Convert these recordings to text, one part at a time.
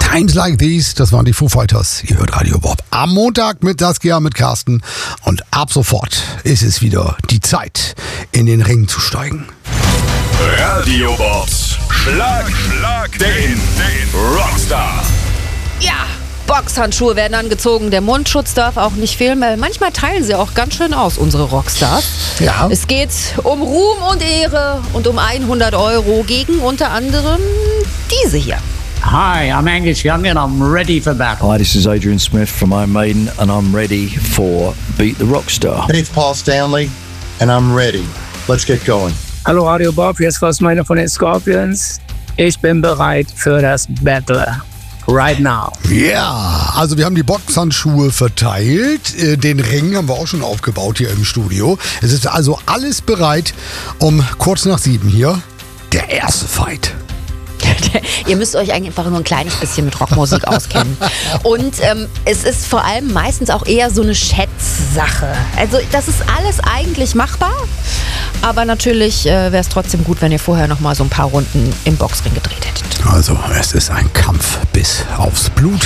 Times Like These, das waren die Foo Fighters. Ihr hört Radio Bob am Montag mit Saskia, mit Carsten. Und ab sofort ist es wieder die Zeit, in den Ring zu steigen. Radio Bobs Schlag den Rockstar. Ja, Boxhandschuhe werden angezogen, der Mundschutz darf auch nicht fehlen, weil manchmal teilen sie auch ganz schön aus, unsere Rockstars. Ja. Es geht um Ruhm und Ehre und um 100 € gegen unter anderem diese hier. Hi, I'm Angus Young and I'm ready for battle. Hi, this is Adrian Smith from Iron Maiden and I'm ready for Beat the Rockstar. Hey, it's Paul Stanley and I'm ready. Let's get going. Hallo Radio Bob, hier ist Klaus Meiner von den Scorpions. Ich bin bereit für das Battle. Right now. Ja, also wir haben die Boxhandschuhe verteilt. Den Ring haben wir auch schon aufgebaut hier im Studio. Es ist also alles bereit, um kurz nach 7 hier der erste Fight. Ihr müsst euch eigentlich einfach nur ein kleines bisschen mit Rockmusik auskennen. Und es ist vor allem meistens auch eher so eine Schätzsache. Also das ist alles eigentlich machbar, aber natürlich wäre es trotzdem gut, wenn ihr vorher noch mal so ein paar Runden im Boxring gedreht hättet. Also es ist ein Kampf bis aufs Blut.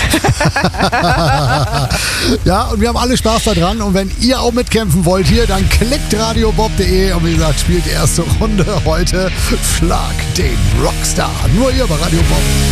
Ja, und wir haben alle Spaß daran. Und wenn ihr auch mitkämpfen wollt hier, dann klickt radiobob.de und wie gesagt, spielt die erste Runde heute. Schlag den Rockstar. Nur hier bei Radio Bob.